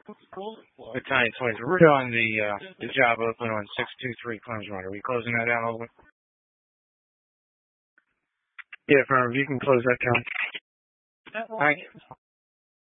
Italian Toys. We're doing the job open on 623 Clemens Road. Are we closing that down a little bit? Yeah, Firm, you can close that down. Thank you.